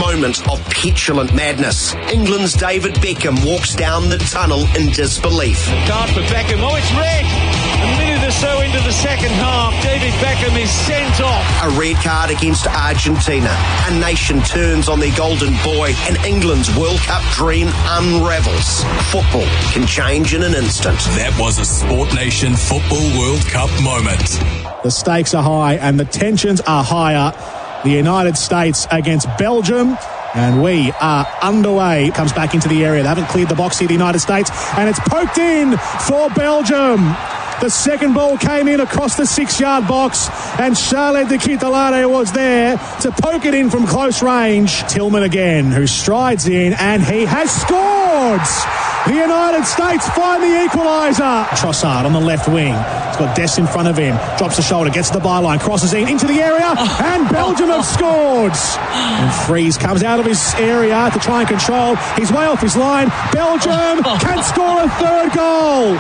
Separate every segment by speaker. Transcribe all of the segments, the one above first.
Speaker 1: moment of petulant madness. England's David Beckham walks down the tunnel in disbelief.
Speaker 2: Card for Beckham. Oh, it's red. A minute or so into the second half, David Beckham is sent off.
Speaker 1: A red card against Argentina. A nation turns on their golden boy and England's World Cup dream unravels. Football can change in an instant.
Speaker 3: That was a Sport Nation Football World Cup moment.
Speaker 4: The stakes are high and the tensions are higher. The United States against Belgium. And we are underway. Comes back into the area. They haven't cleared the box here, the United States. And it's poked in for Belgium. The second ball came in across the 6-yard box. And Khaled Dikitalade was there to poke it in from close range. Tillman again, who strides in. And he has scored. The United States find the equaliser. Trossard on the left wing. He's got Dest in front of him. Drops the shoulder, gets to the byline, crosses in into the area, and Belgium have scored. And Freeze comes out of his area to try and control. He's way off his line. Belgium can score a third goal.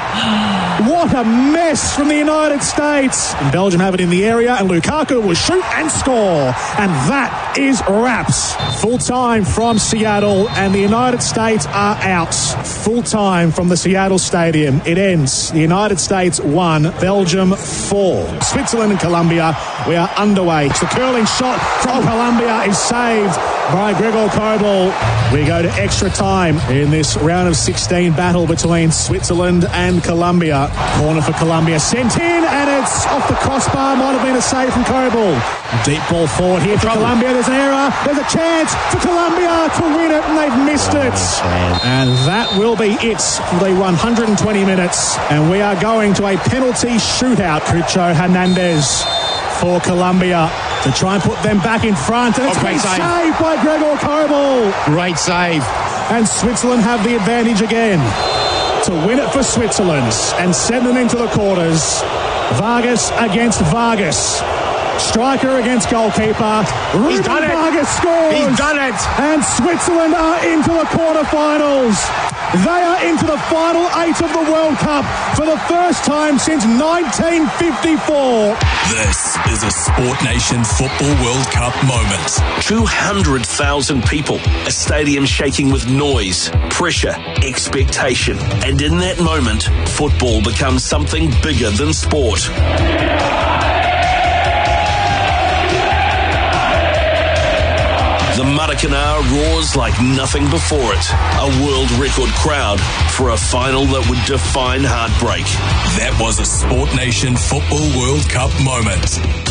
Speaker 4: What a mess from the United States. And Belgium have it in the area, and Lukaku will shoot and score. And that is wraps. Full time from Seattle, and the United States are out. Full time from the Seattle Stadium. It ends. The United States 1, Belgium 4. Switzerland and Colombia, we are underway. The curling shot from Colombia is saved by Gregor Kobel. We go to extra time in this round of 16 battle between Switzerland and Colombia. Corner for Colombia sent in, and it's off the crossbar. Might have been a save from Kobel. Deep ball forward here for Colombia. There's an error. There's a chance for Colombia to win it, and they've missed it. And that will be it for the 120 minutes. And we are going to a penalty shootout. Cucho Hernandez for Colombia to try and put them back in front. And it's been saved by Gregor Kobel.
Speaker 5: Great save.
Speaker 4: And Switzerland have the advantage again to win it for Switzerland and send them into the quarters. Vargas against Vargas. Striker against goalkeeper. Ruben Vargas scores.
Speaker 5: He's done it.
Speaker 4: And Switzerland are into the quarterfinals. They are into the final 8 of the World Cup for the first time since 1954.
Speaker 3: This is a Sport Nation Football World Cup moment.
Speaker 1: 200,000 people, a stadium shaking with noise, pressure, expectation. And in that moment, football becomes something bigger than sport. The Maracanã roars like nothing before it. A world record crowd for a final that would define heartbreak.
Speaker 3: That was a Sport Nation Football World Cup moment.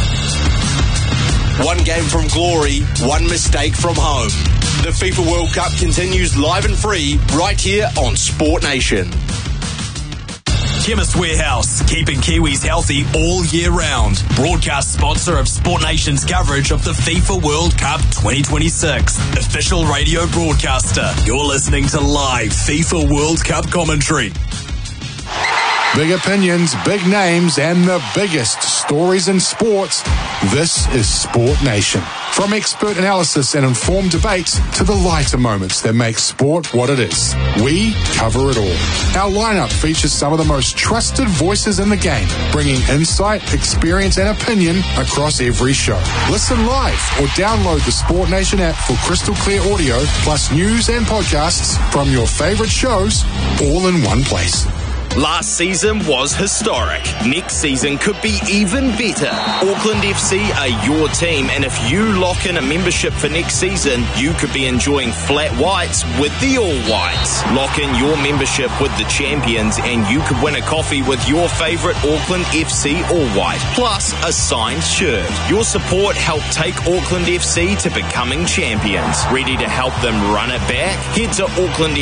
Speaker 6: One game from glory, one mistake from home. The FIFA World Cup continues live and free right here on Sport Nation.
Speaker 3: Chemist Warehouse, keeping Kiwis healthy all year round. Broadcast sponsor of Sport Nation's coverage of the FIFA World Cup 2026. Official radio broadcaster. You're listening to live FIFA World Cup commentary.
Speaker 7: Big opinions, big names, and the biggest stories in sports. This is Sport Nation. From expert analysis and informed debates to the lighter moments that make sport what it is. We cover it all. Our lineup features some of the most trusted voices in the game, bringing insight, experience, and opinion across every show. Listen live or download the Sport Nation app for crystal clear audio, plus news and podcasts from your favorite shows, all in one place.
Speaker 6: Last season was historic. Next season could be even better. Auckland FC are your team, and if you lock in a membership for next season, you could be enjoying flat whites with the All Whites. Lock in your membership with the champions, and you could win a coffee with your favourite Auckland FC All White, plus a signed shirt. Your support helped take Auckland FC to becoming champions. Ready to help them run it back? Head to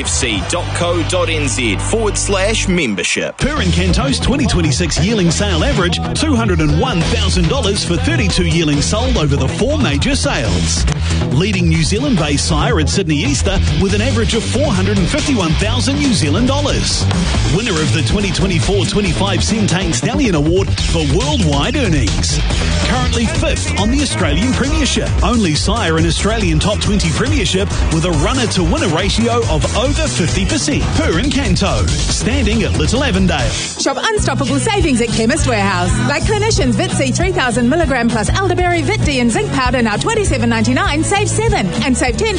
Speaker 6: aucklandfc.co.nz/membership.
Speaker 8: Purin Canto's 2026 yearling sale average $201,000 for 32 yearlings sold over the 4 major sales. Leading New Zealand-based sire at Sydney Easter with an average of $451,000 New Zealand dollars. Winner of the 2024-25 Centane Stallion Award for worldwide earnings. Currently 5th on the Australian Premiership. Only sire in Australian Top 20 Premiership with a runner-to-winner ratio of over 50%. Purin Canto, standing at Little Avondale.
Speaker 9: Shop unstoppable savings at Chemist Warehouse. Like Clinicians Vit-C 3,000 milligram plus elderberry, Vit-D and zinc powder now $27.99, save $7 and save $10